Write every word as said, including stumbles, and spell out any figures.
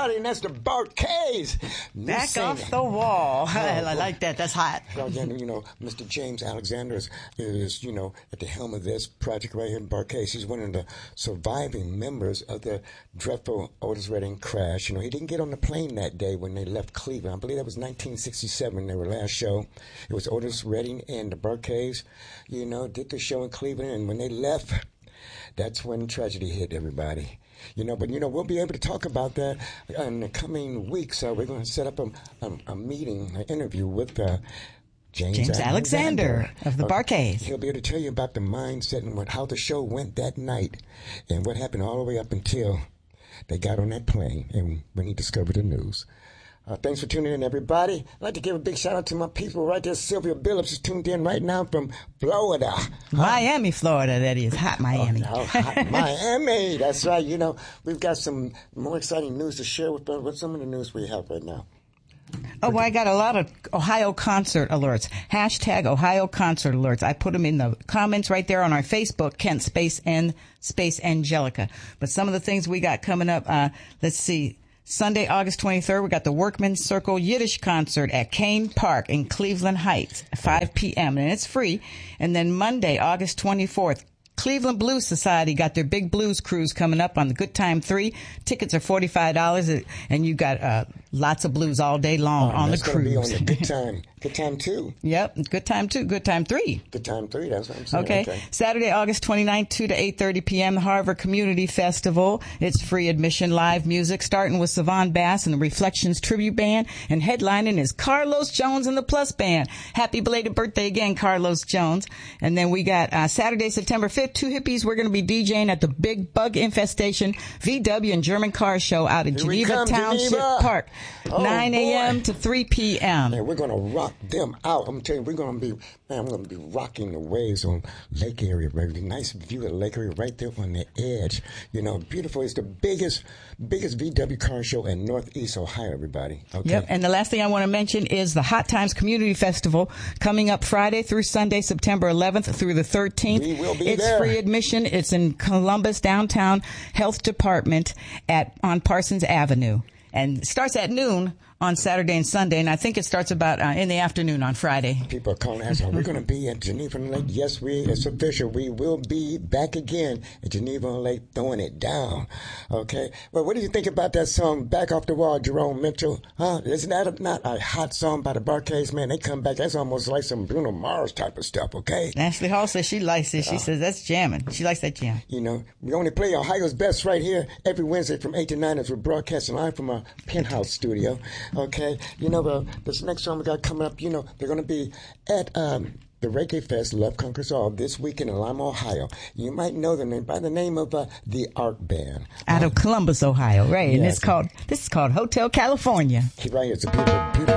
everybody, and that's the Bar-Kays. Back off the wall. Oh, I like that. That's hot. You know, Mister James Alexander is, is, you know, at the helm of this project right here in Bar-Kays. He's one of the surviving members of the dreadful Otis Redding crash. You know, he didn't get on the plane that day when they left Cleveland. I believe that was nineteen sixty-seven, their last show. It was Otis Redding and the Bar-Kays, you know, did the show in Cleveland, and when they left, that's when tragedy hit everybody. You know, but, you know, we'll be able to talk about that in the coming weeks. Uh, we're going to set up a, a, a meeting, an interview with uh, James, James Alexander, Alexander of the Bar-Kays. Uh, he'll be able to tell you about the mindset and what, how the show went that night and what happened all the way up until they got on that plane and when he discovered the news. Uh, thanks for tuning in, everybody. I'd like to give a big shout out to my people right there. Sylvia Billups is tuned in right now from Florida. Miami, huh? Florida, that is. Hot Miami. Oh, oh, hot Miami. That's right. You know, we've got some more exciting news to share with them. What's some of the news we have right now? Oh, well, I got a lot of Ohio concert alerts. Hashtag Ohio concert alerts. I put them in the comments right there on our Facebook, Kent Space N Space Angelica. But some of the things we got coming up, uh, let's see. Sunday, August twenty-third, we got the Workman's Circle Yiddish concert at Kane Park in Cleveland Heights, five p.m., and it's free. And then Monday, August twenty-fourth, Cleveland Blues Society got their big blues cruise coming up on the Good Time three. Tickets are forty-five dollars, and you got uh, lots of blues all day long oh, on the cruise. That's going to be on the Good Time. Good Time two. Yep, Good Time two, Good Time three. Good Time three, that's what I'm saying. Okay. okay. Saturday, August twenty-ninth, two to eight thirty p.m., the Harvard Community Festival. It's free admission, live music, starting with Savon Bass and the Reflections Tribute Band, and headlining is Carlos Jones and the Plus Band. Happy belated birthday again, Carlos Jones. And then we got uh, Saturday, September fifth, Two Hippies. We're going to be DJing at the Big Bug Infestation V W and German Car Show out at Here Geneva Township Geneva. Park, oh, nine a.m. to three p.m. Man, we're going to rock them out. I'm telling you, we're going to be, man, we're going to be rocking the waves on Lake Area, baby. Nice view of Lake Area right there on the edge. You know, beautiful. It's the biggest, biggest V W car show in Northeast Ohio, everybody. Okay. Yep. And the last thing I want to mention is the Hot Times Community Festival coming up Friday through Sunday, September eleventh through the thirteenth. We will be it's there. Free admission. It's in Columbus Downtown Health Department at on Parsons Avenue, and it starts at noon on Saturday and Sunday, and I think it starts about uh, in the afternoon on Friday. People are calling asking, we're going to be at Geneva on Lake. Yes, we, it's official. We will be back again at Geneva on Lake, throwing it down. Okay? Well, what do you think about that song, Back Off the Wall, Jerome Mitchell? Huh? Isn't that a, not a hot song by the Bar-Kays? Man, they come back. That's almost like some Bruno Mars type of stuff, okay? Ashley Hall says she likes it. She uh, says that's jamming. She likes that jam. You know, we only play Ohio's best right here every Wednesday from eight to nine as we're broadcasting live from our penthouse studio. Okay? You know, uh, this next song we got coming up, you know, they're going to be at um, the Reggae Fest, Love Conquers All, this weekend in Lima, Ohio. You might know them by the name of uh, the Art Band. Out uh, of Columbus, Ohio, right? Yes. And it's called, this is called Hotel California. Right here, it's a beautiful, beautiful.